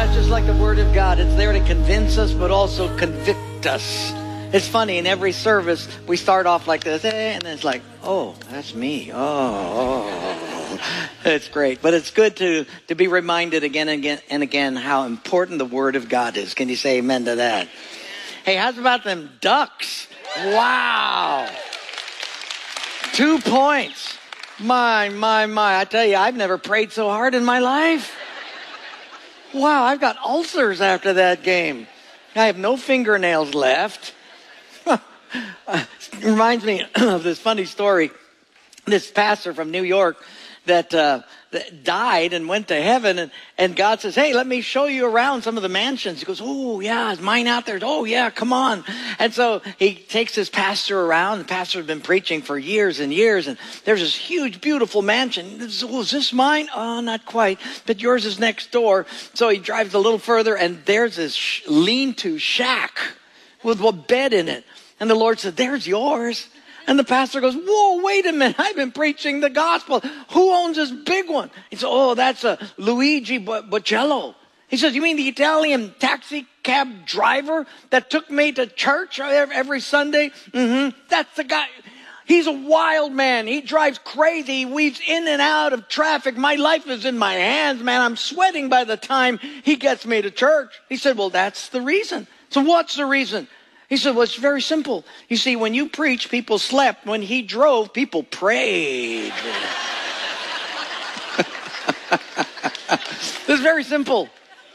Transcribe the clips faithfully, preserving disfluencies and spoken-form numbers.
That's just like the Word of God. It's there to convince us, but also convict us. It's funny, in every service, we start off like this, eh, and then it's like, oh, that's me. Oh, oh. It's great. But it's good to, to be reminded again and again and again how important the Word of God is. Can you say amen to that? Hey, how's about them ducks? Wow. Two points. My, my, my. I tell you, I've never prayed so hard in my life. Wow, I've got ulcers after that game. I have no fingernails left. It reminds me of this funny story. This pastor from New York that, uh, that died and went to heaven. And, and God says, hey, let me show you around some of the mansions. He goes, oh, yeah, is mine out there? Oh, yeah, come on. And so he takes this pastor around. The pastor has been preaching for years and years. And there's this huge, beautiful mansion. Oh, is this mine? Oh, not quite. But yours is next door. So he drives a little further, and there's this sh- lean-to shack with a bed in it. And the Lord said, there's yours. And the pastor goes, whoa, wait a minute. I've been preaching the gospel. Who owns this big one? He said, oh, that's a Luigi Bocello. He says, you mean the Italian taxi cab driver that took me to church every Sunday? Mm-hmm. That's the guy. He's a wild man. He drives crazy. He weaves in and out of traffic. My life is in my hands, man. I'm sweating by the time he gets me to church. He said, well, that's the reason. So what's the reason? He said, well, it's very simple. You see, when you preach, people slept. When he drove, people prayed. It's very simple.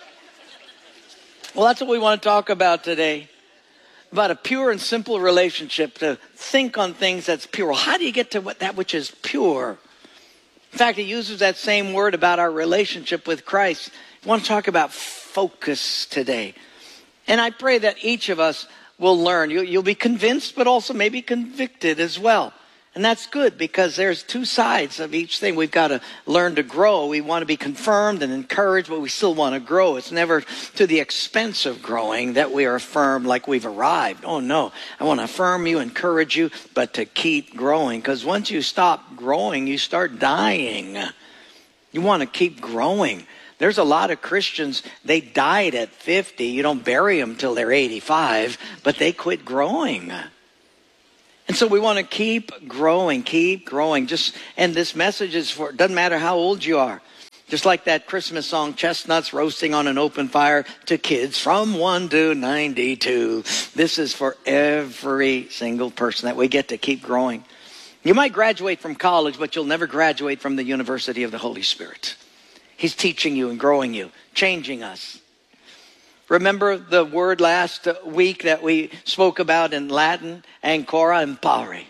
Well, that's what we want to talk about today. About a pure and simple relationship, to think on things that's pure. How do you get to what, that which is pure? In fact, he uses that same word about our relationship with Christ. I want to talk about focus today. And I pray that each of us will learn. You, you'll be convinced, but also maybe convicted as well. And that's good, because there's two sides of each thing. We've got to learn to grow. We want to be confirmed and encouraged, but we still want to grow. It's never to the expense of growing that we are affirmed like we've arrived. Oh, no. I want to affirm you, encourage you, but to keep growing. Because once you stop growing, you start dying. You want to keep growing. There's a lot of Christians, they died at fifty. You don't bury them till they're eighty-five, but they quit growing. And so we want to keep growing, keep growing. Just, and this message is for, it doesn't matter how old you are. Just like that Christmas song, Chestnuts Roasting on an Open Fire, to kids from one to ninety-two. This is for every single person, that we get to keep growing. You might graduate from college, but you'll never graduate from the University of the Holy Spirit. He's teaching you and growing you, changing us. Remember the word last week that we spoke about in Latin? Ancora impare.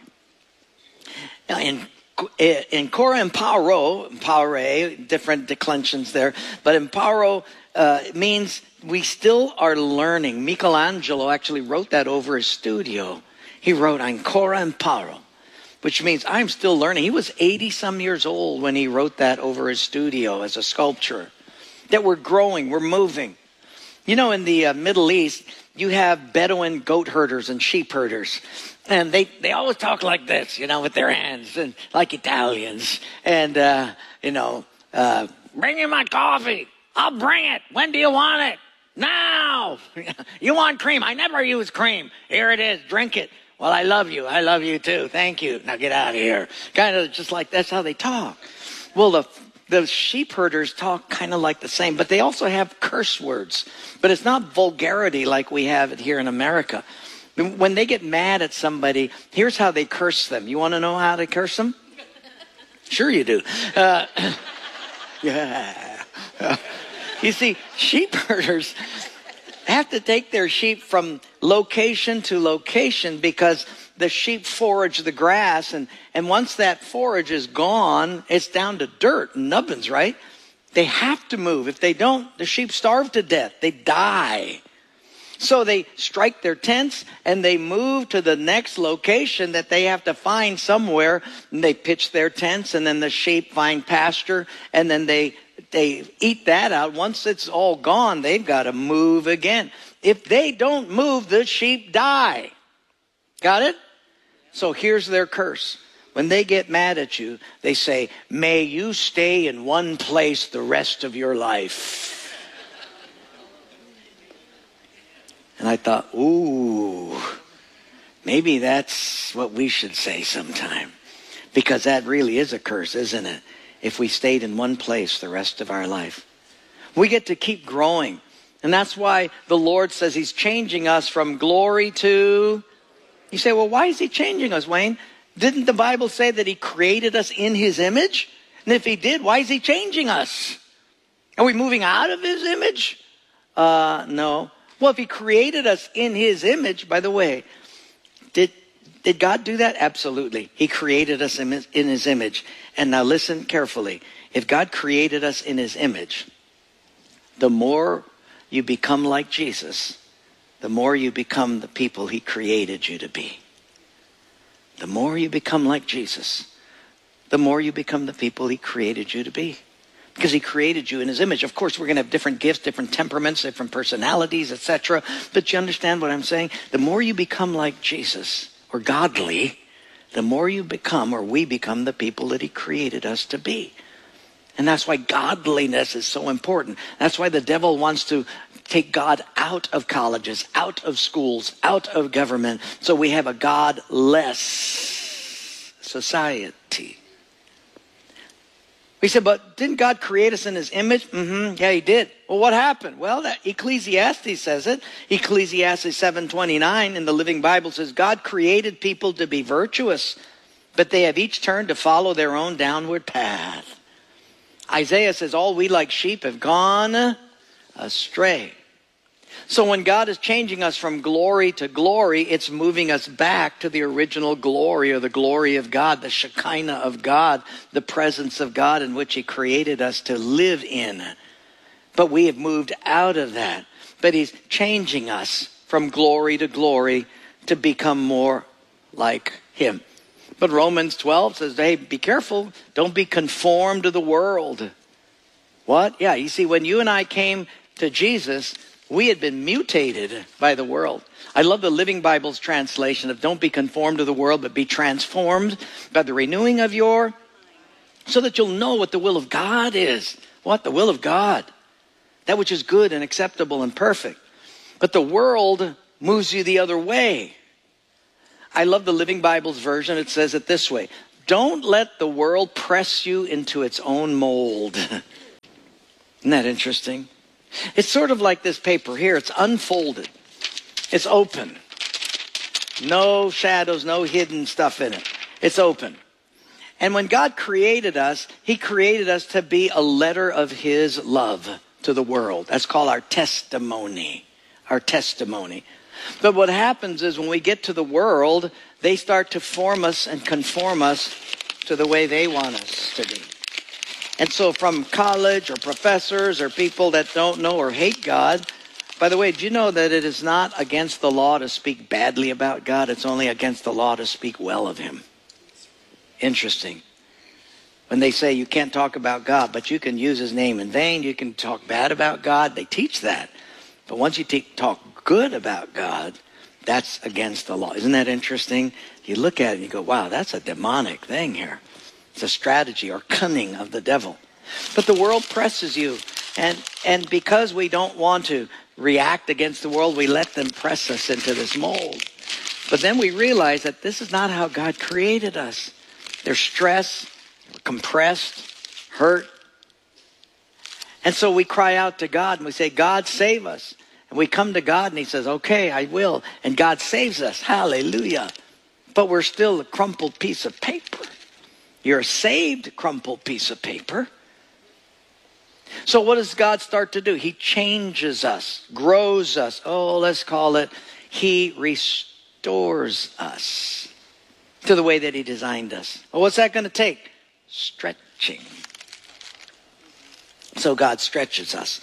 In, in cora imparo, impare, different declensions there, but imparo uh, means we still are learning. Michelangelo actually wrote that over his studio. He wrote ancora imparo, which means I'm still learning. He was eighty some years old when he wrote that over his studio as a sculpture. That we're growing, we're moving. You know, in the uh, Middle East, you have Bedouin goat herders and sheep herders. And they, they always talk like this, you know, with their hands, and like Italians. And, uh, you know, uh, bring me my coffee. I'll bring it. When do you want it? Now. You want cream? I never use cream. Here it is. Drink it. Well, I love you. I love you too. Thank you. Now get out of here. Kind of just like that's how they talk. Well, the the sheep herders talk kind of like the same, but they also have curse words. But it's not vulgarity like we have it here in America. When they get mad at somebody, here's how they curse them. You want to know how to curse them? Sure you do. Uh, yeah. You see, sheep herders have to take their sheep from location to location, because the sheep forage the grass, and, and once that forage is gone, it's down to dirt and nubbins, right? They have to move. If they don't, the sheep starve to death. They die. So they strike their tents and they move to the next location that they have to find somewhere, and they pitch their tents, and then the sheep find pasture, and then they they eat that out. Once it's all gone, they've got to move again. If they don't move, the sheep die. Got it? So here's their curse. When they get mad at you, they say, may you stay in one place the rest of your life. And I thought, ooh, maybe that's what we should say sometime. Because that really is a curse, isn't it? If we stayed in one place the rest of our life. We get to keep growing. And that's why the Lord says he's changing us from glory to... You say, well, why is he changing us, Wayne? Didn't the Bible say that he created us in his image? And if he did, why is he changing us? Are we moving out of his image? Uh, no. Well, if he created us in his image, by the way, did did God do that? Absolutely. He created us in his, in his image. And now listen carefully. If God created us in his image, the more you become like Jesus, the more you become the people he created you to be. The more you become like Jesus, the more you become the people he created you to be. Because he created you in his image. Of course, we're going to have different gifts, different temperaments, different personalities, et cetera. But you understand what I'm saying? The more you become like Jesus, or godly, the more you become, or we become, the people that he created us to be. And that's why godliness is so important. That's why the devil wants to take God out of colleges, out of schools, out of government. So we have a godless society. We said, but didn't God create us in his image? Mm-hmm. Yeah, he did. Well, what happened? Well, that Ecclesiastes says it. Ecclesiastes seven twenty-nine in the Living Bible says, God created people to be virtuous, but they have each turned to follow their own downward path. Isaiah says, all we like sheep have gone astray. So when God is changing us from glory to glory, it's moving us back to the original glory, or the glory of God, the Shekinah of God, the presence of God in which he created us to live in. But we have moved out of that. But he's changing us from glory to glory to become more like him. But Romans twelve says, hey, be careful. Don't be conformed to the world. What? Yeah, you see, when you and I came to Jesus, we had been mutated by the world. I love the Living Bible's translation of don't be conformed to the world, but be transformed by the renewing of your, so that you'll know what the will of God is. What? The will of God. That which is good and acceptable and perfect. But the world moves you the other way. I love the Living Bible's version. It says it this way. Don't let the world press you into its own mold. Isn't that interesting? It's sort of like this paper here. It's unfolded. It's open. No shadows, no hidden stuff in it. It's open. And when God created us, he created us to be a letter of his love to the world. That's called our testimony. Our testimony. But what happens is when we get to the world, they start to form us and conform us to the way they want us to be. And so from college or professors or people that don't know or hate God, by the way, do you know that it is not against the law to speak badly about God? It's only against the law to speak well of him. Interesting. When they say you can't talk about God, but you can use his name in vain, you can talk bad about God, they teach that. But once you te- talk good about God, that's against the law. Isn't that interesting? You look at it and you go, wow, that's a demonic thing here. It's a strategy or cunning of the devil. But the world presses you. And, and because we don't want to react against the world, we let them press us into this mold. But then we realize that this is not how God created us. There's stress, we're compressed, hurt. And so we cry out to God and we say, God, save us. And we come to God and he says, okay, I will. And God saves us. Hallelujah. But we're still a crumpled piece of paper. You're a saved crumpled piece of paper. So what does God start to do? He changes us, grows us. Oh, let's call it, he restores us to the way that he designed us. Well, what's that going to take? Stretching. So God stretches us.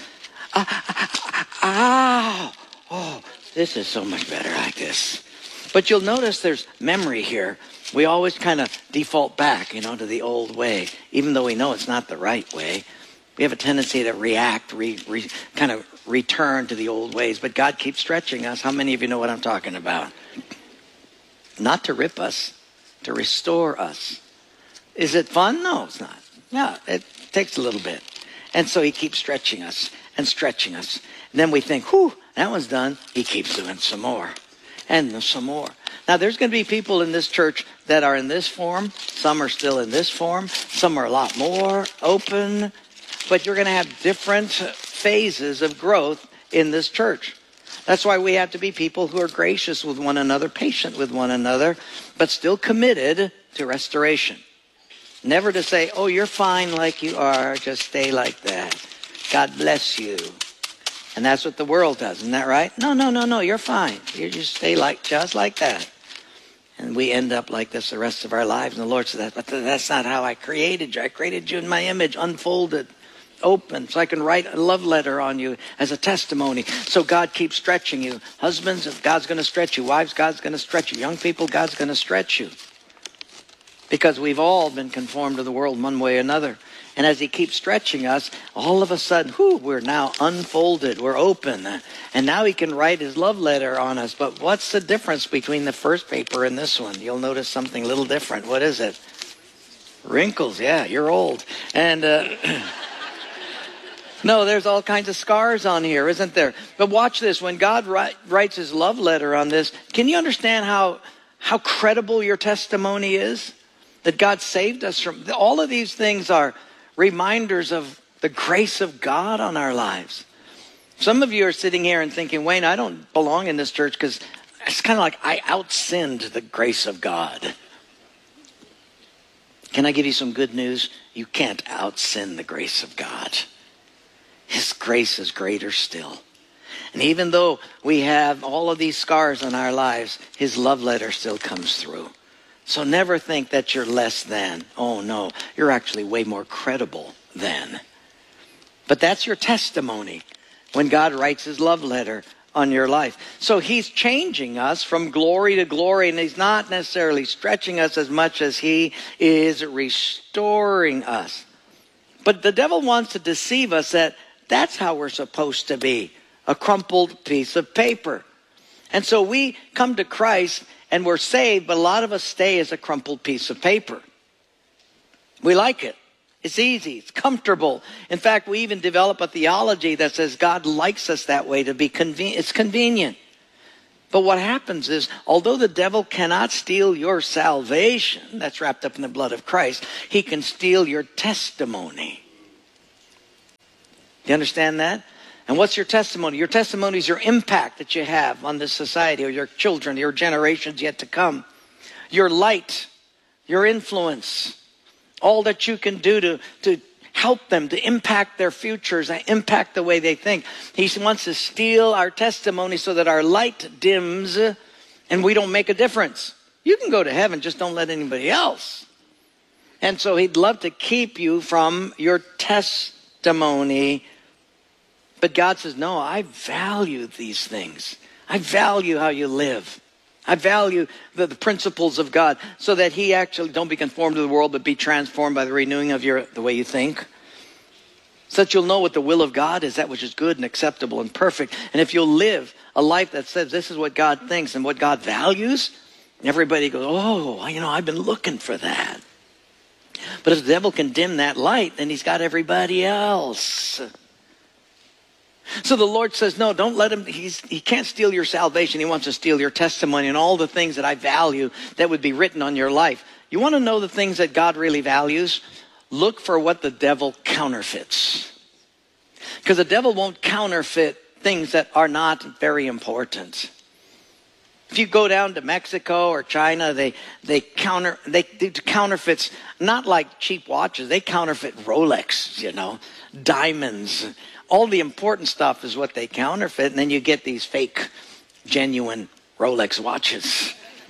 Ah, oh, this is so much better like this. But you'll notice there's memory here. We always kind of default back, you know, to the old way, even though we know it's not the right way. We have a tendency to react, re, re, kind of return to the old ways. But God keeps stretching us. How many of you know what I'm talking about? Not to rip us, to restore us. Is it fun? No, it's not. Yeah, it takes a little bit. And so he keeps stretching us and stretching us. And then we think, whew, That one's done. He keeps doing some more and some more. Now, there's going to be people in this church that are in this form. Some are still in this form. Some are a lot more open. But you're going to have different phases of growth in this church. That's why we have to be people who are gracious with one another, patient with one another, but still committed to restoration. Never to say, oh, you're fine like you are. Just stay like that. God bless you. And that's what the world does. Isn't that right? No, no, no, no. You're fine. You just stay like just like that. And we end up like this the rest of our lives. And the Lord said, but that's not how I created you. I created you in my image, unfolded, open, so I can write a love letter on you as a testimony. So God keeps stretching you. Husbands, God's going to stretch you. Wives, God's going to stretch you. Young people, God's going to stretch you. Because we've all been conformed to the world one way or another. And as he keeps stretching us, all of a sudden, whew, we're now unfolded. We're open. And now he can write his love letter on us. But what's the difference between the first paper and this one? You'll notice something a little different. What is it? Wrinkles. Yeah, you're old. And uh, no, there's all kinds of scars on here, isn't there? But watch this. When God write, writes his love letter on this, can you understand how, how credible your testimony is? That God saved us from... All of these things are reminders of the grace of God on our lives. Some of you are sitting here and thinking, Wayne, I don't belong in this church because it's kind of like I out-sinned the grace of God. Can I give you some good news? You can't out-sin the grace of God. His grace is greater still. And even though we have all of these scars on our lives, his love letter still comes through. So never think that you're less than. Oh no, you're actually way more credible than. But that's your testimony when God writes his love letter on your life. So he's changing us from glory to glory, and he's not necessarily stretching us as much as he is restoring us. But the devil wants to deceive us that that's how we're supposed to be, a crumpled piece of paper. And so we come to Christ and we're saved, but a lot of us stay as a crumpled piece of paper. We like it. It's easy. It's comfortable. In fact, we even develop a theology that says God likes us that way to be convenient. It's convenient. But what happens is, although the devil cannot steal your salvation, that's wrapped up in the blood of Christ, he can steal your testimony. Do you understand that? And what's your testimony? Your testimony is your impact that you have on this society or your children, your generations yet to come. Your light, your influence, all that you can do to, to help them, to impact their futures, and impact the way they think. He wants to steal our testimony so that our light dims and we don't make a difference. You can go to heaven, just don't let anybody else. And so he'd love to keep you from your testimony. But God says, no, I value these things. I value how you live. I value the, the principles of God so that he actually, don't be conformed to the world, but be transformed by the renewing of your the way you think. So that you'll know what the will of God is, that which is good and acceptable and perfect. And if you'll live a life that says this is what God thinks and what God values, everybody goes, oh, you know, I've been looking for that. But if the devil can dim that light, then he's got everybody else. So the Lord says, no, don't let him, he's, he can't steal your salvation. He wants to steal your testimony and all the things that I value that would be written on your life. You want to know the things that God really values? Look for what the devil counterfeits. Because the devil won't counterfeit things that are not very important. If you go down to Mexico or China, they they counter they do counterfeits, not like cheap watches. They counterfeit Rolex, you know, diamonds. All the important stuff is what they counterfeit, and then you get these fake, genuine Rolex watches.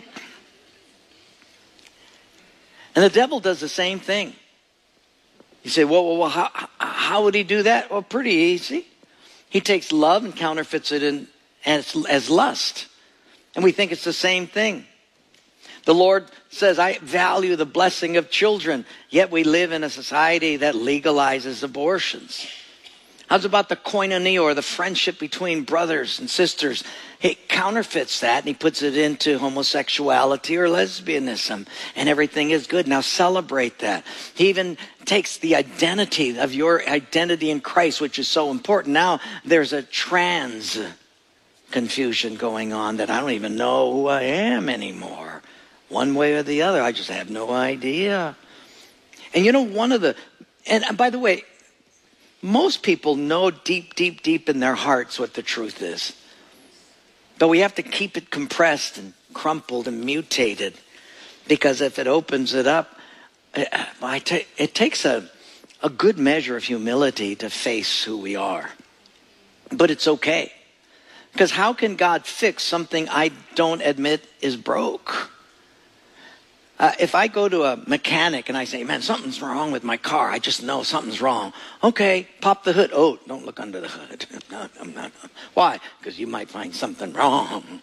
And the devil does the same thing. You say, well, well, well how, how would he do that? Well, pretty easy. He takes love and counterfeits it in, as, as lust. And we think it's the same thing. The Lord says, I value the blessing of children, yet we live in a society that legalizes abortions. How's about the koinonia, or the friendship between brothers and sisters? He counterfeits that and he puts it into homosexuality or lesbianism, and everything is good. Now celebrate that. He even takes the identity of your identity in Christ, which is so important. Now there's a trans confusion going on that I don't even know who I am anymore. One way or the other, I just have no idea. And you know, one of the, and by the way, most people know deep, deep, deep in their hearts what the truth is. But we have to keep it compressed and crumpled and mutated, because if it opens it up, it takes a, a good measure of humility to face who we are. But it's okay. Because how can God fix something I don't admit is broke? Uh, if I go to a mechanic and I say, man, something's wrong with my car. I just know something's wrong. Okay, pop the hood. Oh, don't look under the hood. No, I'm not. Why? Because you might find something wrong.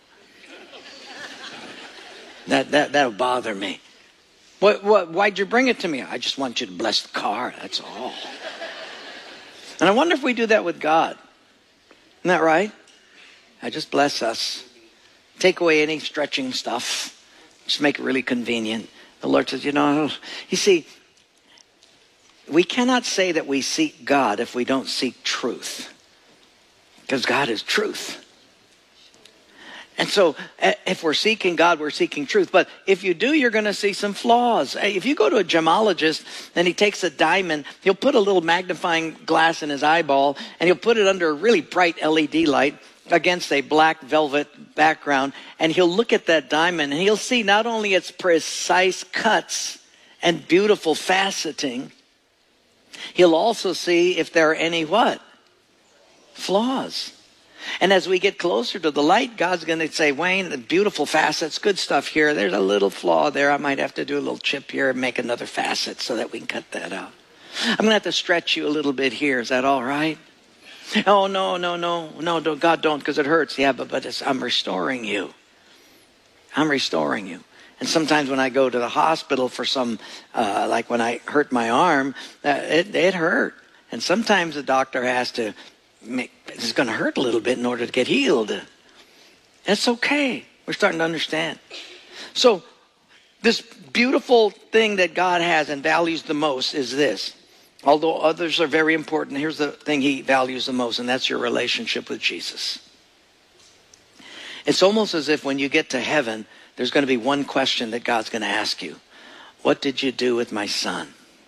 That, that, that'll bother me. What, what, why'd you bring it to me? I just want you to bless the car. That's all. And I wonder if we do that with God. Isn't that right? I just bless us. Take away any stretching stuff. Just make it really convenient. The Lord says, you know, you see, we cannot say that we seek God if we don't seek truth. Because God is truth. And so if we're seeking God, we're seeking truth. But if you do, you're going to see some flaws. If you go to a gemologist and he takes a diamond, he'll put a little magnifying glass in his eyeball and he'll put it under a really bright L E D light against a black velvet background, and he'll look at that diamond and he'll see not only its precise cuts and beautiful faceting, he'll also see if there are any what? Flaws. And as we get closer to the light, God's going to say, Wayne, the beautiful facets, good stuff here. There's a little flaw there. I might have to do a little chip here and make another facet so that we can cut that out. I'm going to have to stretch you a little bit here. Is that all right? Oh, no, no, no, no, don't, God, don't, because it hurts. Yeah, but, but it's, I'm restoring you. I'm restoring you. And sometimes when I go to the hospital for some, uh, like when I hurt my arm, uh, it, it hurt. And sometimes the doctor has to make, it's going to hurt a little bit in order to get healed. That's okay. We're starting to understand. So this beautiful thing that God has and values the most is this. Although others are very important, here's the thing he values the most, and that's your relationship with Jesus. It's almost as if when you get to heaven, there's going to be one question that God's going to ask you. What did you do with my son?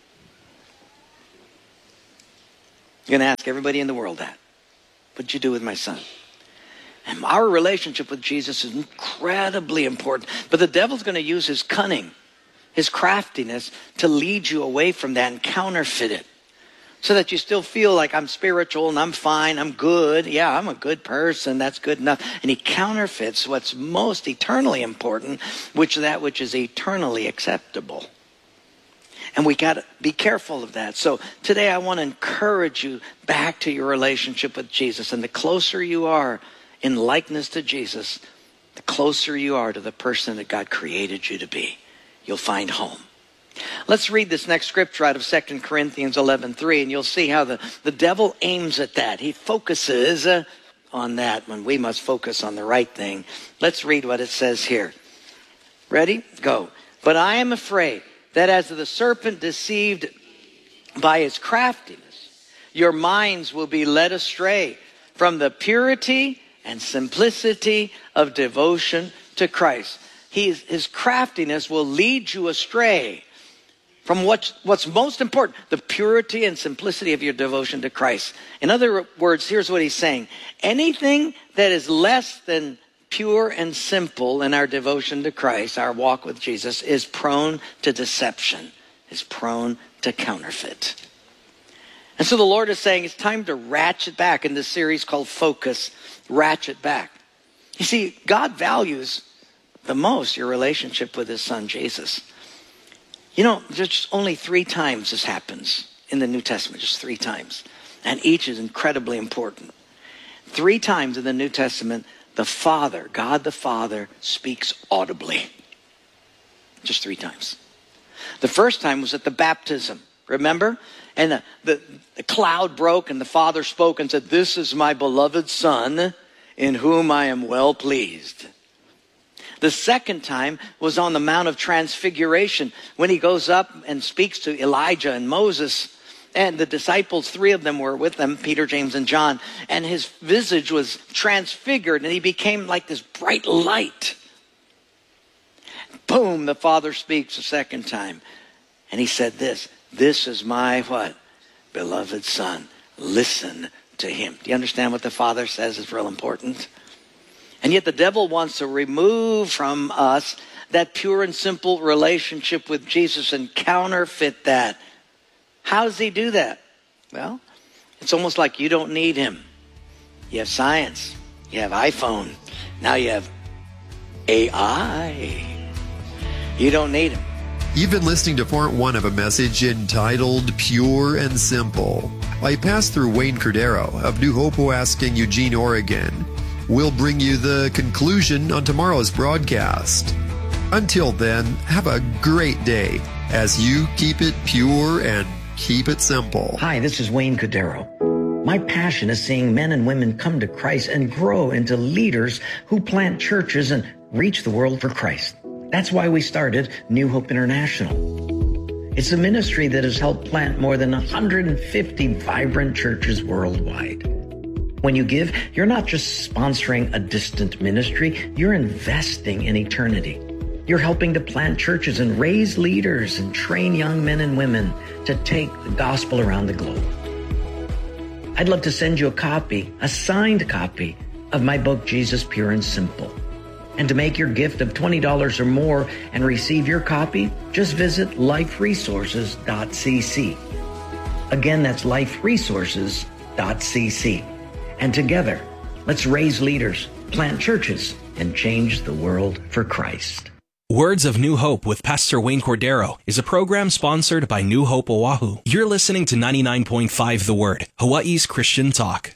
You're going to ask everybody in the world that. What did you do with my son? And our relationship with Jesus is incredibly important. But the devil's going to use his cunning, his craftiness, to lead you away from that and counterfeit it. So that you still feel like I'm spiritual and I'm fine, I'm good. Yeah, I'm a good person, that's good enough. And he counterfeits what's most eternally important, which is that which is eternally acceptable. And we got to be careful of that. So today I want to encourage you back to your relationship with Jesus. And the closer you are in likeness to Jesus, the closer you are to the person that God created you to be. You'll find home. Let's read this next scripture out of Second Corinthians eleven three, and you'll see how the, the devil aims at that. He focuses uh, on that when we must focus on the right thing. Let's read what it says here. Ready? Go. But I am afraid that as the serpent deceived by his craftiness, your minds will be led astray from the purity and simplicity of devotion to Christ. He, his craftiness will lead you astray from what's, what's most important, the purity and simplicity of your devotion to Christ. In other words, here's what he's saying. Anything that is less than pure and simple in our devotion to Christ, our walk with Jesus, is prone to deception, is prone to counterfeit. And so the Lord is saying it's time to ratchet back in this series called Focus, ratchet back. You see, God values the most your relationship with his son, Jesus. You know, there's only three times this happens in the New Testament, just three times. And each is incredibly important. Three times in the New Testament, the Father, God the Father, speaks audibly. Just three times. The first time was at the baptism, remember? And the, the, the cloud broke and the Father spoke and said, "This is my beloved Son in whom I am well pleased." The second time was on the Mount of Transfiguration when he goes up and speaks to Elijah and Moses. And the disciples, three of them were with them, Peter, James, and John. And his visage was transfigured and he became like this bright light. Boom, the Father speaks a second time. And he said this, this is my what? Beloved Son. Listen to him. Do you understand what the Father says is real important? And yet the devil wants to remove from us that pure and simple relationship with Jesus and counterfeit that. How does he do that? Well, it's almost like you don't need him. You have science. You have iPhone. Now you have A I. You don't need him. You've been listening to part one of a message entitled Pure and Simple by Pastor Wayne Cordero of New Hope Owaska, Eugene, Oregon. We'll bring you the conclusion on tomorrow's broadcast. Until then, have a great day as you keep it pure and keep it simple. Hi, this is Wayne Cordero. My passion is seeing men and women come to Christ and grow into leaders who plant churches and reach the world for Christ. That's why we started New Hope International. It's a ministry that has helped plant more than one hundred fifty vibrant churches worldwide. When you give, you're not just sponsoring a distant ministry, you're investing in eternity. You're helping to plant churches and raise leaders and train young men and women to take the gospel around the globe. I'd love to send you a copy, a signed copy of my book, Jesus Pure and Simple. And to make your gift of twenty dollars or more and receive your copy, just visit life resources dot c c. Again, that's life resources dot c c. And together, let's raise leaders, plant churches, and change the world for Christ. Words of New Hope with Pastor Wayne Cordero is a program sponsored by New Hope Oahu. You're listening to ninety-nine point five The Word, Hawaii's Christian talk.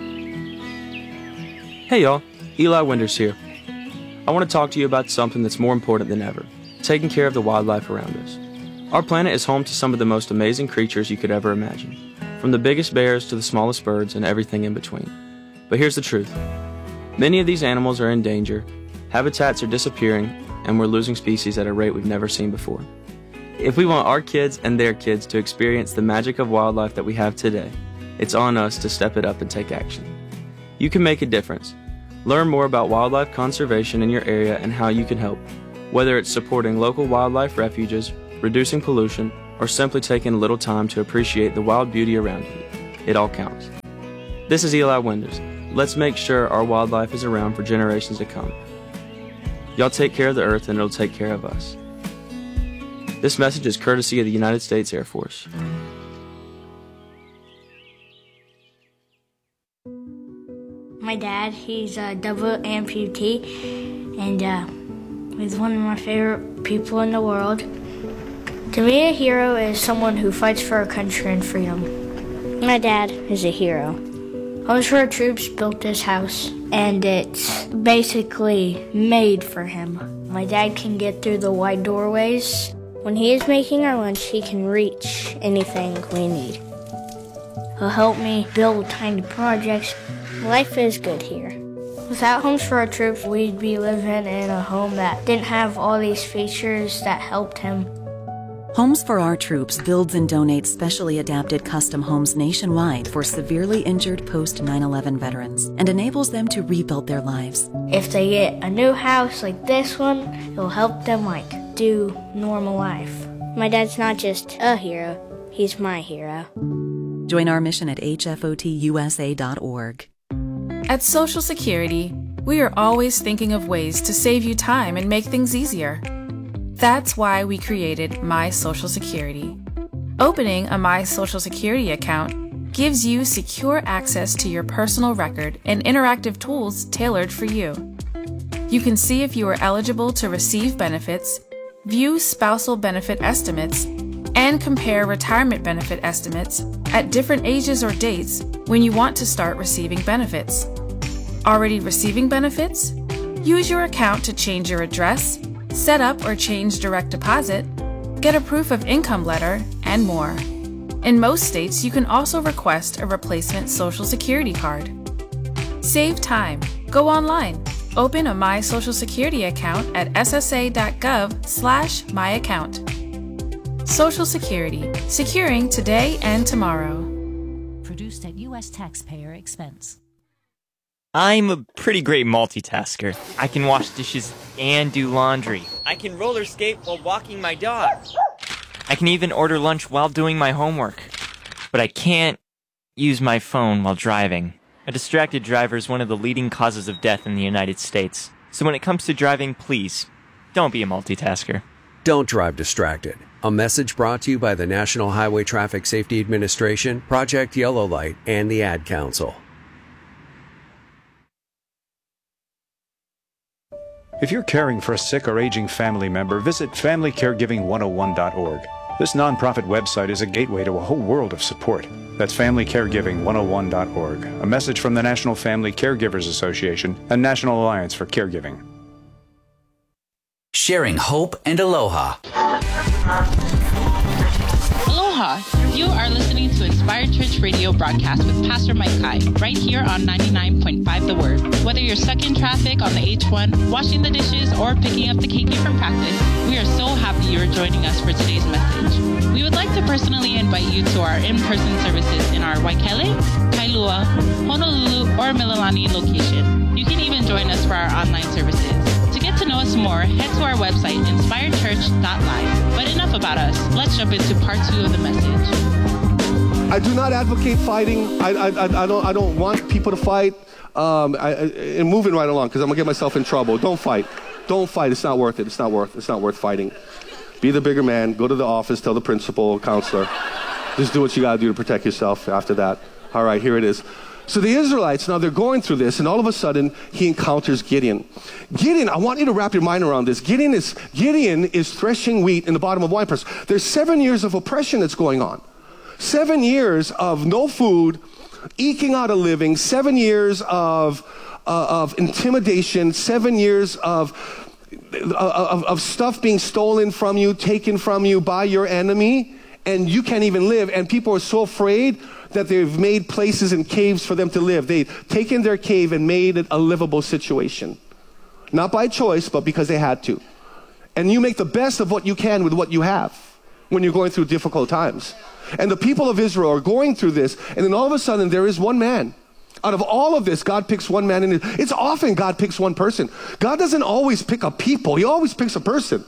Hey y'all, Eli Winters here. I want to talk to you about something that's more important than ever, taking care of the wildlife around us. Our planet is home to some of the most amazing creatures you could ever imagine, from the biggest bears to the smallest birds and everything in between. But here's the truth. Many of these animals are in danger, habitats are disappearing, and we're losing species at a rate we've never seen before. If we want our kids and their kids to experience the magic of wildlife that we have today, it's on us to step it up and take action. You can make a difference. Learn more about wildlife conservation in your area and how you can help, whether it's supporting local wildlife refuges, reducing pollution, or simply taking a little time to appreciate the wild beauty around you. It all counts. This is Eli Winters. Let's make sure our wildlife is around for generations to come. Y'all take care of the earth and it'll take care of us. This message is courtesy of the United States Air Force. My dad, he's a double amputee, and uh, he's one of my favorite people in the world. To me, a hero is someone who fights for our country and freedom. My dad is a hero. Homes for Our Troops built this house, and it's basically made for him. My dad can get through the wide doorways. When he is making our lunch, he can reach anything we need. He'll help me build tiny projects. Life is good here. Without Homes for Our Troops, we'd be living in a home that didn't have all these features that helped him. Homes for Our Troops builds and donates specially adapted custom homes nationwide for severely injured post nine eleven veterans and enables them to rebuild their lives. If they get a new house like this one, it'll help them like do normal life. My dad's not just a hero, he's my hero. Join our mission at h f o t u s a dot org. At Social Security, we are always thinking of ways to save you time and make things easier. That's why we created My Social Security. Opening a My Social Security account gives you secure access to your personal record and interactive tools tailored for you. You can see if you are eligible to receive benefits, view spousal benefit estimates, and compare retirement benefit estimates at different ages or dates when you want to start receiving benefits. Already receiving benefits? Use your account to change your address, set up or change direct deposit, get a proof of income letter, and more. In most states, you can also request a replacement Social Security card. Save time. Go online. Open a My Social Security account at s s a dot gov slash my account. Social Security, securing today and tomorrow. Produced at U S taxpayer expense. I'm a pretty great multitasker. I can wash dishes and do laundry. I can roller skate while walking my dog. I can even order lunch while doing my homework. But I can't use my phone while driving. A distracted driver is one of the leading causes of death in the United States. So when it comes to driving, please, don't be a multitasker. Don't drive distracted. A message brought to you by the National Highway Traffic Safety Administration, Project Yellow Light, and the Ad Council. If you're caring for a sick or aging family member, visit family caregiving one oh one dot org. This nonprofit website is a gateway to a whole world of support. That's family caregiving one oh one dot org. A message from the National Family Caregivers Association and National Alliance for Caregiving. Sharing hope and aloha. Aloha! You are listening to Inspired Church Radio broadcast with Pastor Mike Kai, right here on ninety-nine point five The Word. Whether you're stuck in traffic on the H one, washing the dishes, or picking up the keiki from practice, we are so happy you're joining us for today's message. We would like to personally invite you to our in-person services in our Waikele, Kailua, Honolulu, or Mililani location. You can even join us for our online services. To get to know us more, head to our website, inspired church dot live. But enough about us. Let's jump into part two of the message. I do not advocate fighting. I, I, I, I don't I don't want people to fight. Um, I, I, and moving right along, because I'm going to get myself in trouble. Don't fight. Don't fight. It's not worth it. It's not worth It's not worth fighting. Be the bigger man. Go to the office. Tell the principal, counselor. Just do what you got to do to protect yourself after that. All right, here it is. So the Israelites, now they're going through this, and all of a sudden, he encounters Gideon. Gideon, I want you to wrap your mind around this. Gideon is, Gideon is threshing wheat in the bottom of a wine press. There's seven years of oppression that's going on. Seven years of no food, eking out a living, seven years of, uh, of intimidation, seven years of, of, of stuff being stolen from you, taken from you by your enemy, and you can't even live, and people are so afraid that they've made places and caves for them to live. They've taken their cave and made it a livable situation. Not by choice, but because they had to. And you make the best of what you can with what you have when you're going through difficult times. And the people of Israel are going through this, and then all of a sudden there is one man. Out of all of this, God picks one man. And it's often God picks one person. God doesn't always pick a people. He always picks a person.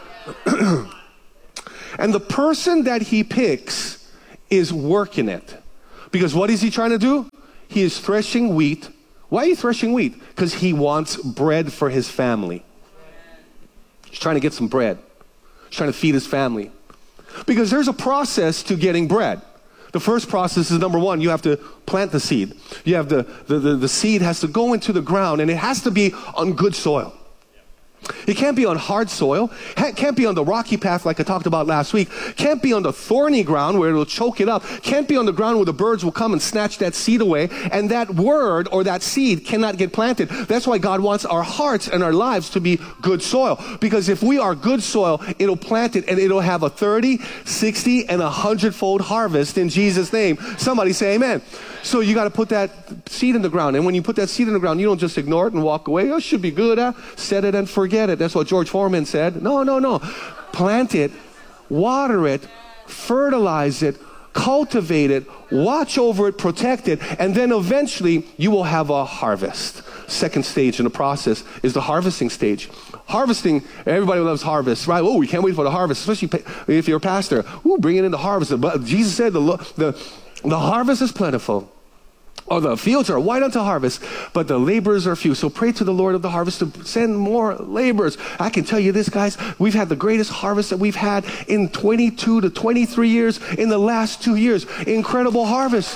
And the person that he picks is working it. Because what is he trying to do? He is threshing wheat. Why are you threshing wheat? Because he wants bread for his family. He's trying to get some bread. He's trying to feed his family. Because there's a process to getting bread. The first process is, number one, you have to plant the seed. You have the, the, the, the seed has to go into the ground, and it has to be on good soil. It can't be on hard soil. It can't be on the rocky path like I talked about last week. Can't be on the thorny ground where it'll choke it up. Can't be on the ground where the birds will come and snatch that seed away. And that word or that seed cannot get planted. That's why God wants our hearts and our lives to be good soil. Because if we are good soil, it'll plant it and it'll have a thirty, sixty, and a hundred-fold harvest in Jesus' name. Somebody say amen. So you got to put that seed in the ground. And when you put that seed in the ground, you don't just ignore it and walk away. Oh, it should be good. Huh? Set it and forget it. That's what George Foreman said. No, no, no. Plant it, water it, fertilize it, cultivate it, watch over it, protect it, and then eventually you will have a harvest. Second stage in the process is the harvesting stage. Harvesting, everybody loves harvest, right? Oh, we can't wait for the harvest, especially if you're a pastor. Ooh, bring it in the harvest. But Jesus said the, the, the harvest is plentiful. Or the fields are white unto harvest, but the laborers are few. So pray to the Lord of the harvest to send more laborers. I can tell you this, guys, we've had the greatest harvest that we've had in twenty-two to twenty-three years in the last two years. Incredible harvest.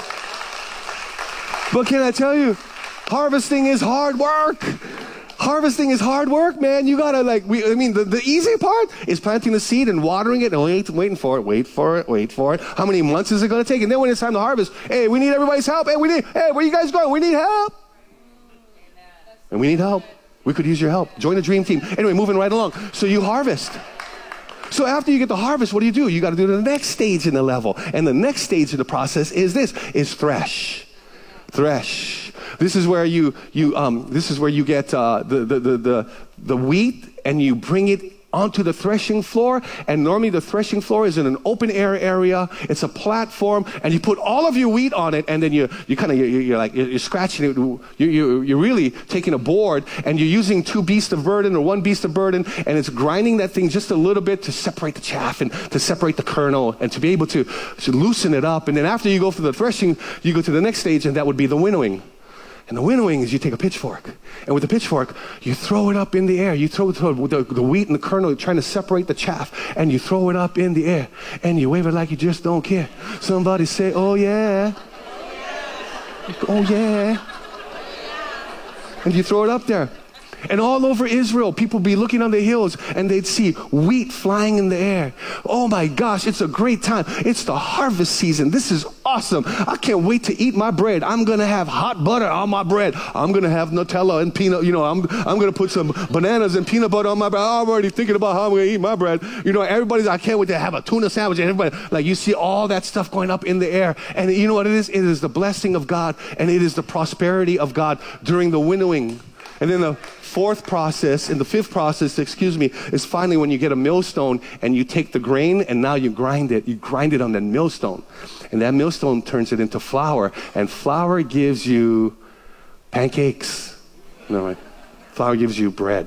But can I tell you, harvesting is hard work. Harvesting is hard work, man. You gotta like, we, I mean, the, the easy part is planting the seed and watering it and wait, waiting for it, wait for it, wait for it. How many months is it gonna take? And then when it's time to harvest, hey, we need everybody's help. Hey, we need, hey, where you guys going? We need help. And we need help. We could use your help. Join the dream team. Anyway, moving right along. So you harvest. So after you get the harvest, what do you do? You gotta do the next stage in the level. And the next stage of the process is this, is thresh. Thresh. This is where you you um this is where you get uh, the, the the the the wheat and you bring it onto the threshing floor, and normally the threshing floor is in an open air area. It's a platform, and you put all of your wheat on it, and then you you kind of you're, you're like you're scratching it. You you you're really taking a board, and you're using two beasts of burden or one beast of burden, and it's grinding that thing just a little bit to separate the chaff and to separate the kernel, and to be able to, to loosen it up. And then after you go through the threshing, you go to the next stage, and that would be the winnowing. And the winnowing is you take a pitchfork, and with the pitchfork, you throw it up in the air. You throw the, the wheat and the kernel, trying to separate the chaff, and you throw it up in the air, and you wave it like you just don't care. Somebody say, oh yeah. Oh yeah. And you throw it up there. And all over Israel, people be looking on the hills and they'd see wheat flying in the air. Oh my gosh, it's a great time. It's the harvest season. This is awesome. I can't wait to eat my bread. I'm going to have hot butter on my bread. I'm going to have Nutella and peanut, you know, I'm I'm going to put some bananas and peanut butter on my bread. I'm already thinking about how I'm going to eat my bread. You know, everybody's, I can't wait to have a tuna sandwich. And everybody, like, you see all that stuff going up in the air. And you know what it is? It is the blessing of God, and it is the prosperity of God during the winnowing. And then the fourth process, and the fifth process, excuse me, is finally when you get a millstone and you take the grain and now you grind it. You grind it on that millstone. And that millstone turns it into flour. And flour gives you pancakes. No, right? Flour gives you bread.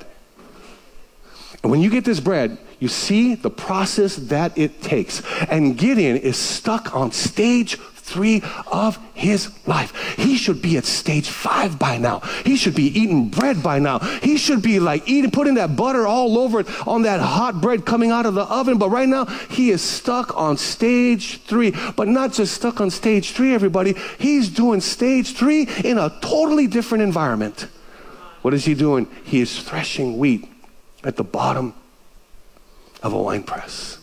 And when you get this bread, you see the process that it takes. And Gideon is stuck on stage three of his life. He should be at stage five by now. He should be eating bread by now. He should be like eating, putting that butter all over it on that hot bread coming out of the oven. But right now, he is stuck on stage three. But not just stuck on stage three, everybody. He's doing stage three in a totally different environment. What is he doing? He is threshing wheat at the bottom of a wine press.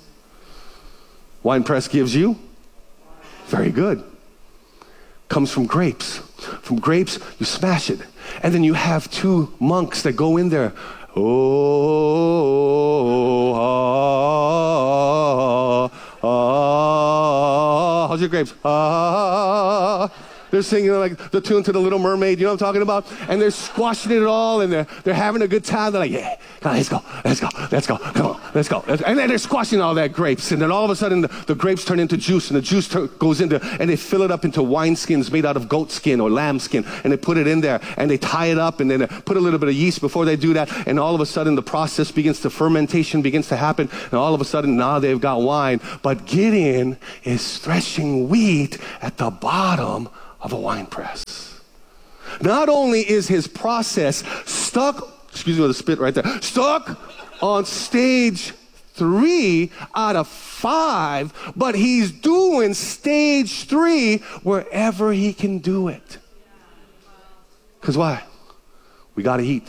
Wine press gives you very good. Comes from grapes. From grapes, you smash it. And then you have two monks that go in there. Oh, ah, ah, ah. How's your grapes? Ah. They're singing like the tune to the Little Mermaid, you know what I'm talking about? And they're squashing it all, and they're, they're having a good time. They're like, yeah, come on, let's go, let's go, let's go, come on, let's go. And then they're squashing all that grapes, and then all of a sudden the, the grapes turn into juice, and the juice tur- goes into, and they fill it up into wine skins made out of goat skin or lamb skin, and they put it in there, and they tie it up, and then they put a little bit of yeast before they do that, and all of a sudden the process begins to, fermentation begins to happen, and all of a sudden now they've got wine. But Gideon is threshing wheat at the bottom of a wine press. Not only is his process stuck, excuse me with a spit right there, stuck on stage three out of five, but he's doing stage three wherever he can do it. Because why? We got to eat.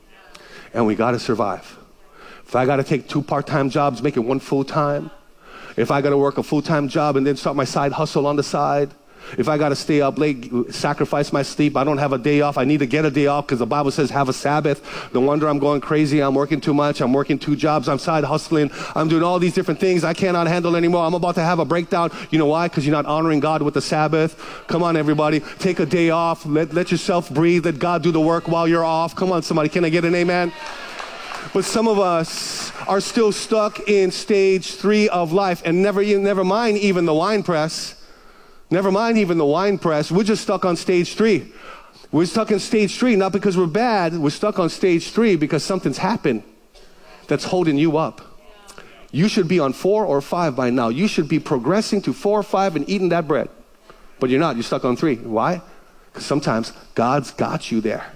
And we got to survive. If I got to take two part-time jobs, make it one full-time, if I got to work a full-time job and then start my side hustle on the side, if I got to stay up late, sacrifice my sleep, I don't have a day off, I need to get a day off because the Bible says have a Sabbath. No wonder I'm going crazy. I'm working too much. I'm working two jobs. I'm side hustling. I'm doing all these different things I cannot handle anymore. I'm about to have a breakdown. You know why? Because you're not honoring God with the Sabbath. Come on, everybody. Take a day off. Let, let yourself breathe. Let God do the work while you're off. Come on, somebody. Can I get an amen? But some of us are still stuck in stage three of life, and never, never mind even the wine press. Never mind even the wine press. We're just stuck on stage three. We're stuck in stage three, not because we're bad. We're stuck on stage three because something's happened that's holding you up. You should be on four or five by now. You should be progressing to four or five and eating that bread. But you're not. You're stuck on three. Why? Because sometimes God's got you there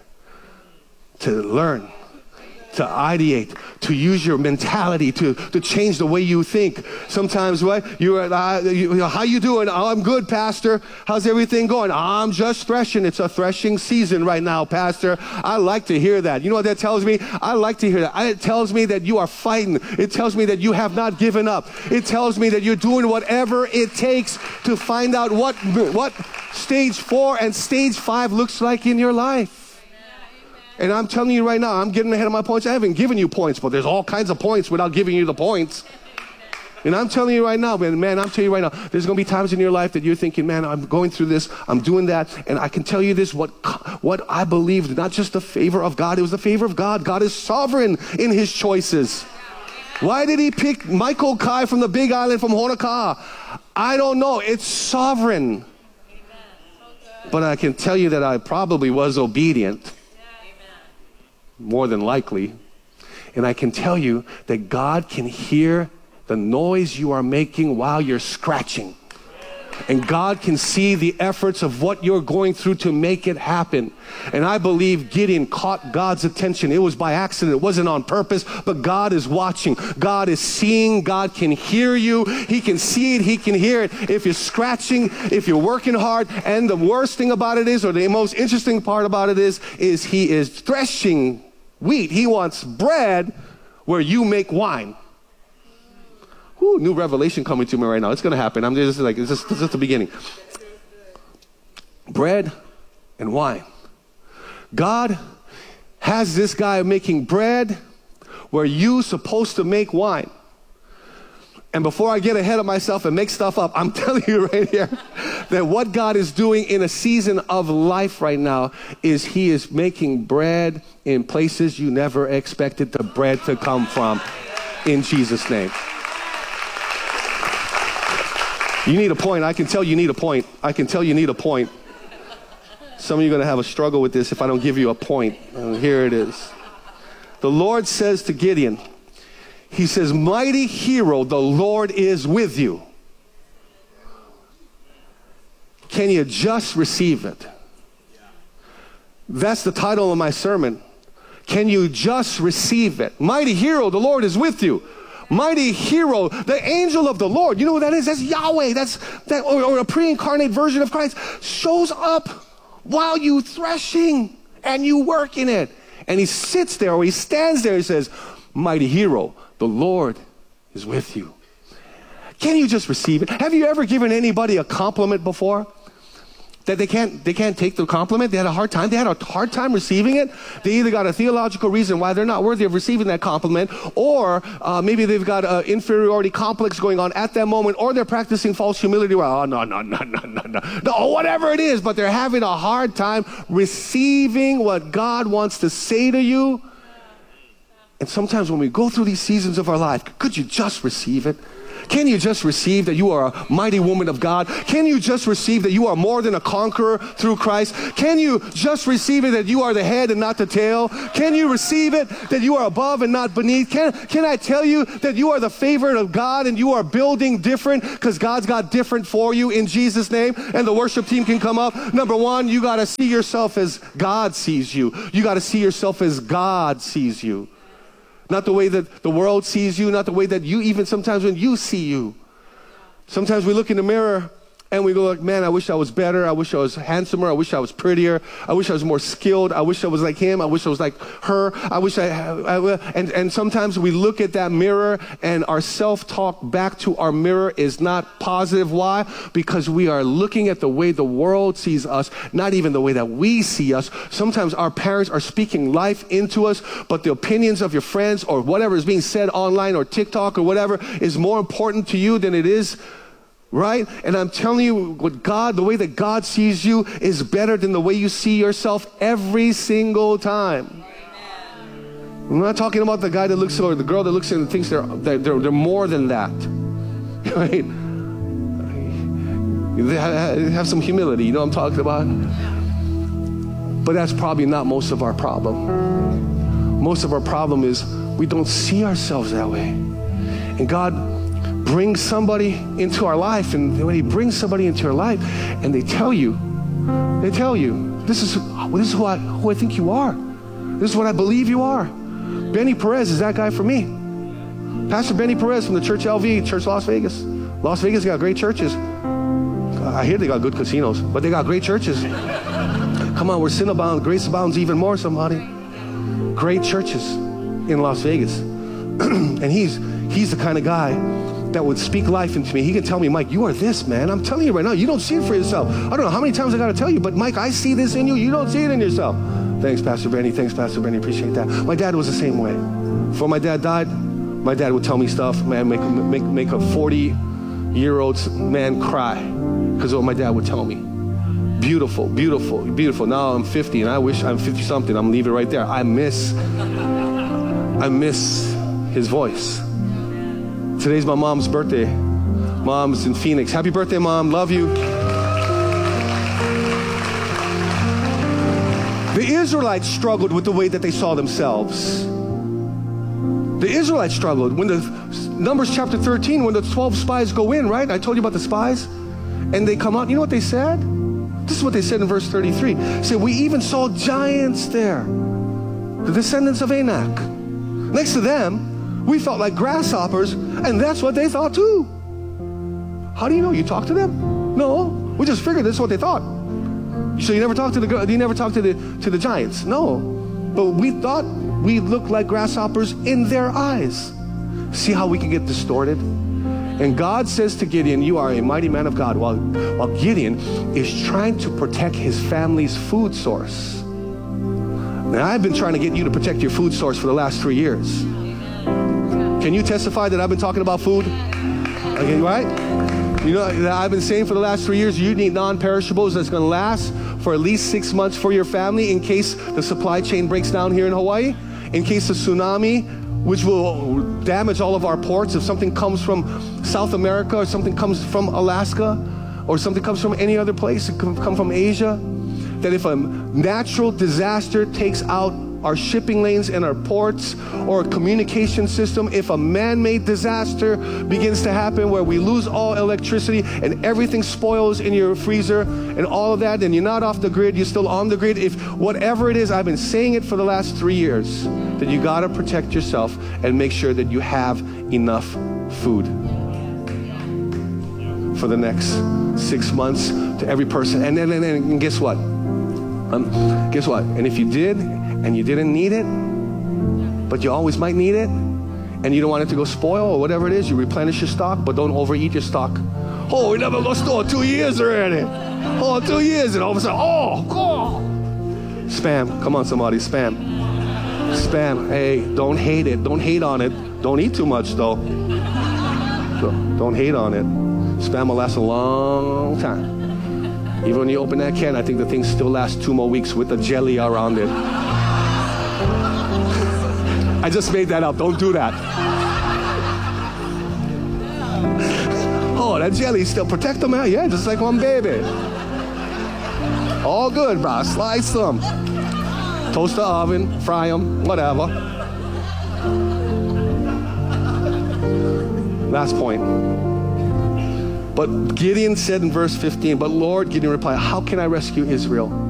to learn, to ideate, to use your mentality, to, to change the way you think. Sometimes, what? You are, uh, you, how you doing? Oh, I'm good, Pastor. How's everything going? I'm just threshing. It's a threshing season right now, Pastor. I like to hear that. You know what that tells me? I like to hear that. It tells me that you are fighting. It tells me that you have not given up. It tells me that you're doing whatever it takes to find out what, what stage four and stage five looks like in your life. And I'm telling you right now, I'm getting ahead of my points. I haven't given you points, but there's all kinds of points without giving you the points. And I'm telling you right now, man, man, I'm telling you right now, there's going to be times in your life that you're thinking, man, I'm going through this, I'm doing that. And I can tell you this, what, what I believed, not just the favor of God, it was the favor of God. God is sovereign in his choices. Why did he pick Michael Kai from the Big Island from Honokaa? I don't know. It's sovereign. But I can tell you that I probably was obedient. More than likely. And I can tell you that God can hear the noise you are making while you're scratching. And God can see the efforts of what you're going through to make it happen. And I believe Gideon caught God's attention. It was by accident. It wasn't on purpose, but God is watching. God is seeing. God can hear you. He can see it. He can hear it. If you're scratching, if you're working hard. And the worst thing about it is, or the most interesting part about it is, is he is threshing wheat. He wants bread where you make wine. Ooh, new revelation coming to me right now. It's going to happen. I'm just like, it's just, it's just the beginning. Bread and wine. God has this guy making bread where you're supposed to make wine. And before I get ahead of myself and make stuff up, I'm telling you right here that what God is doing in a season of life right now is he is making bread in places you never expected the bread to come from, in Jesus' name. You need a point. I can tell you need a point. I can tell you need a point. Some of you are going to have a struggle with this if I don't give you a point. And here it is. The Lord says to Gideon, he says, mighty hero, the Lord is with you. Can you just receive it? That's the title of my sermon. Can you just receive it? Mighty hero, the Lord is with you. Mighty hero, the angel of the Lord. You know what that is? That's Yahweh. That's that, or, or a pre-incarnate version of Christ shows up while you threshing and you work in it. And he sits there or he stands there and says, mighty hero, the Lord is with you. Can you just receive it? Have you ever given anybody a compliment before? That they can't, they can't take the compliment? They had a hard time. They had a hard time receiving it. They either got a theological reason why they're not worthy of receiving that compliment, or uh, maybe they've got an inferiority complex going on at that moment, or they're practicing false humility. Where, oh, no, no, no, no, no, no. No, whatever it is, but they're having a hard time receiving what God wants to say to you. And sometimes when we go through these seasons of our life, could you just receive it? Can you just receive that you are a mighty woman of God? Can you just receive that you are more than a conqueror through Christ? Can you just receive it that you are the head and not the tail? Can you receive it that you are above and not beneath? Can, can I tell you that you are the favorite of God and you are building different because God's got different for you in Jesus' name? And the worship team can come up. Number one, you got to see yourself as God sees you. You got to see yourself as God sees you. Not the way that the world sees you, not the way that you, even sometimes when you see you. Sometimes we look in the mirror and we go like, man, I wish I was better. I wish I was handsomer. I wish I was prettier. I wish I was more skilled. I wish I was like him. I wish I was like her. I wish I, I, I and, and sometimes we look at that mirror and our self-talk back to our mirror is not positive. Why? Because we are looking at the way the world sees us, not even the way that we see us. Sometimes our parents are speaking life into us, but the opinions of your friends or whatever is being said online or TikTok or whatever is more important to you than it is. Right? And I'm telling you, what God, the way that God sees you is better than the way you see yourself every single time. Amen. I'm not talking about the guy that looks, or the girl that looks and thinks they're, they're, they're more than that. Right? They have some humility, you know what I'm talking about? But that's probably not most of our problem. Most of our problem is we don't see ourselves that way. And God brings somebody into our life, and when he brings somebody into your life and they tell you, they tell you, this is, this is who, I, who I think you are. This is what I believe you are. Benny Perez is that guy for me. Pastor Benny Perez from the Church L V, Church Las Vegas. Las Vegas got great churches. I hear they got good casinos, but they got great churches. Come on, we're sin abound, grace abounds even more, somebody. Great churches in Las Vegas. And he's, he's the kind of guy that would speak life into me. He can tell me, Mike, you are this, man. I'm telling you right now, you don't see it for yourself. I don't know how many times I got to tell you, but Mike, I see this in you. You don't see it in yourself. Thanks, Pastor Benny. Thanks, Pastor Benny. Appreciate that. My dad was the same way. Before my dad died, my dad would tell me stuff, man, make, make, make a forty-year-old man cry because of what my dad would tell me. Beautiful, beautiful, beautiful. Now I'm fifty, and I wish I'm fifty-something. I'm leaving it right there. I miss, I miss his voice. Today's my mom's birthday. Mom's in Phoenix. Happy birthday, Mom. Love you. The Israelites struggled with the way that they saw themselves. The Israelites struggled. When the Numbers chapter thirteen, when the twelve spies go in, right? I told you about the spies. And they come out. You know what they said? This is what they said in verse thirty-three. They said, we even saw giants there. The descendants of Anak. Next to them, we felt like grasshoppers. And that's what they thought too. How do you know? You talked to them? No. We just figured that's what they thought. So you never talked to the you never talked to the to the giants? No. But we thought we looked like grasshoppers in their eyes. See how we can get distorted? And God says to Gideon, you are a mighty man of God, while, while Gideon is trying to protect his family's food source. Now, I've been trying to get you to protect your food source for the last three years. Can you testify that I've been talking about food? Okay, right? You know, I've been saying for the last three years, you need non-perishables that's going to last for at least six months for your family in case the supply chain breaks down here in Hawaii, in case of tsunami, which will damage all of our ports. If something comes from South America, or something comes from Alaska, or something comes from any other place, it can come from Asia, that if a natural disaster takes out our shipping lanes and our ports, or a communication system, if a man-made disaster begins to happen where we lose all electricity and everything spoils in your freezer and all of that, and you're not off the grid, you're still on the grid, if whatever it is, I've been saying it for the last three years, that you gotta protect yourself and make sure that you have enough food for the next six months to every person. And then, and, and, and guess what? Um, guess what? And if you did, and you didn't need it, but you always might need it, and you don't want it to go spoil or whatever it is, you replenish your stock, but don't overeat your stock. Oh, we never lost store two years already. Oh, two years, and all of a sudden, oh, God. Spam, come on somebody, spam. Spam, hey, don't hate it, don't hate on it. Don't eat too much though. So, don't hate on it. Spam will last a long time. Even when you open that can, I think the thing still lasts two more weeks with the jelly around it. I just made that up. Don't do that. Oh, that jelly still protect them out? Yeah, just like one baby. All good, bro. Slice them. Toast the oven, fry them, whatever. Last point. But Gideon said in verse fifteen, but Lord, Gideon replied, how can I rescue Israel?